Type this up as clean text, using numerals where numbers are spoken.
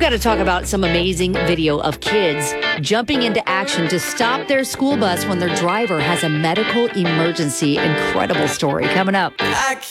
got to talk about some amazing video of kids jumping into action to stop their school bus when their driver has a medical emergency. Incredible story coming up.